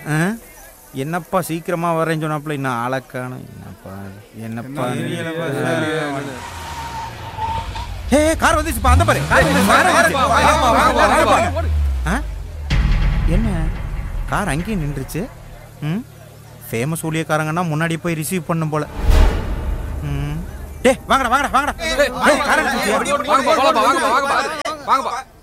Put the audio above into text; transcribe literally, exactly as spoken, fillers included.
என்னப்பா சீக்கிரமா வரேன்னு சொன்னாப்புல இன்னும் ஆளக்கான என்னப்பா என்னப்பா ஹே கார் வந்துச்சுப்பா அந்த பாரு என்ன கார் அங்கேயே நின்றுச்சு. ம் ஃபேமஸ் ஊழியக்காரங்கன்னா முன்னாடி போய் ரிசீவ் பண்ணும் போல. ம் டே வாங்கடா வாங்கடா வாங்கடா.